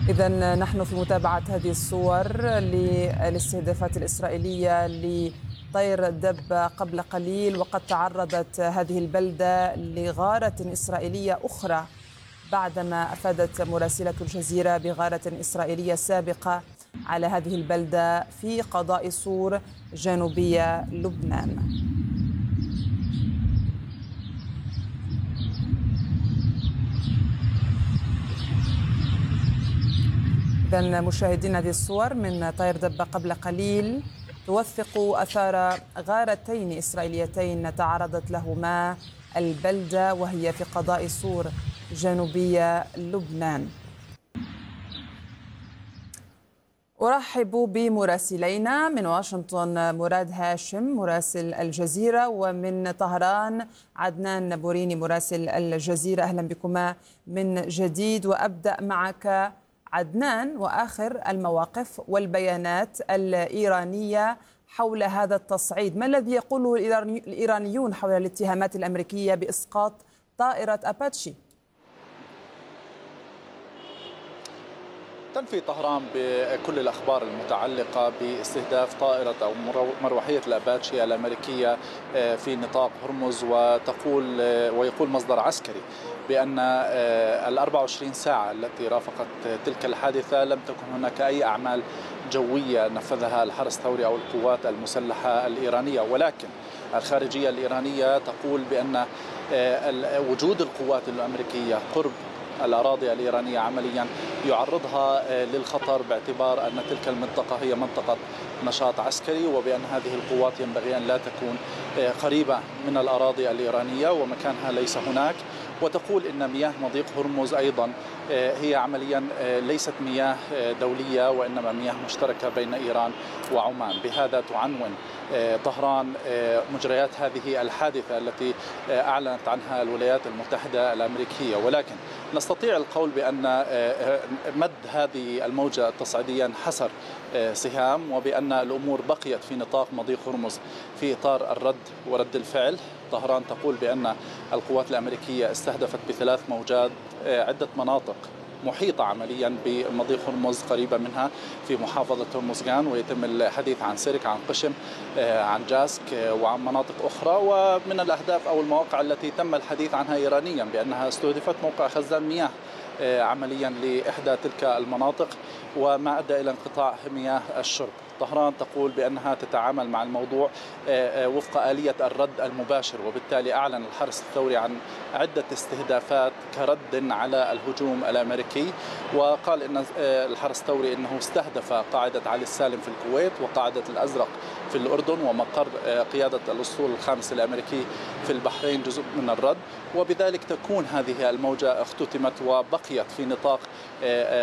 إذن نحن في متابعة هذه الصور للاستهدافات الإسرائيلية لطير دب قبل قليل، وقد تعرضت هذه البلدة لغارة إسرائيلية أخرى بعدما أفادت مراسلة الجزيرة بغارة إسرائيلية سابقة على هذه البلدة في قضاء صور جنوبية لبنان. إذن مشاهدين، هذه الصور من طير دب قبل قليل توثق أثار غارتين إسرائيليتين تعرضت لهما البلدة وهي في قضاء صور جنوبية لبنان. أرحب بمراسلينا من واشنطن مراد هاشم مراسل الجزيرة، ومن طهران عدنان بوريني مراسل الجزيرة. أهلا بكما من جديد، وأبدأ معك عدنان وآخر المواقف والبيانات الإيرانية حول هذا التصعيد. ما الذي يقوله الإيرانيون حول الاتهامات الأمريكية بإسقاط طائرة أباتشي؟ تنفي طهران بكل الأخبار المتعلقة باستهداف طائرة أو مروحية الأباتشي الأمريكية في نطاق هرمز، ويقول مصدر عسكري بأن 24 ساعة التي رافقت تلك الحادثة لم تكن هناك أي أعمال جوية نفذها الحرس الثوري أو القوات المسلحة الإيرانية، ولكن الخارجية الإيرانية تقول بأن وجود القوات الأمريكية قرب الأراضي الإيرانية عمليا يعرضها للخطر، باعتبار أن تلك المنطقة هي منطقة نشاط عسكري، وبأن هذه القوات ينبغي أن لا تكون قريبة من الأراضي الإيرانية ومكانها ليس هناك. وتقول إن مياه مضيق هرمز أيضا هي عمليا ليست مياه دولية، وإنما مياه مشتركة بين إيران وعمان. بهذا تعنون طهران مجريات هذه الحادثة التي أعلنت عنها الولايات المتحدة الأمريكية، ولكن نستطيع القول بأن مد هذه الموجة التصعيدية انحسر سهام، وبأن الأمور بقيت في نطاق مضيق هرمز في إطار الرد ورد الفعل. طهران تقول بأن القوات الأمريكية استهدفت ب3 موجات عدة مناطق محيطة عمليا بمضيق هرمز، قريبة منها في محافظة هرمزغان، ويتم الحديث عن سرك، عن قشم، عن جاسك وعن مناطق أخرى. ومن الأهداف أو المواقع التي تم الحديث عنها إيرانيا بأنها استهدفت موقع خزان مياه عمليا لإحدى تلك المناطق، وما أدى إلى انقطاع مياه الشرب. طهران تقول بأنها تتعامل مع الموضوع وفق آلية الرد المباشر، وبالتالي أعلن الحرس الثوري عن عدة استهدافات كرد على الهجوم الأمريكي. وقال إن الحرس الثوري أنه استهدف قاعدة علي السالم في الكويت، وقاعدة الأزرق في الأردن، ومقر قيادة الأسطول الخامس الأمريكي في البحرين جزء من الرد. وبذلك تكون هذه الموجة اختتمت وبقيت في نطاق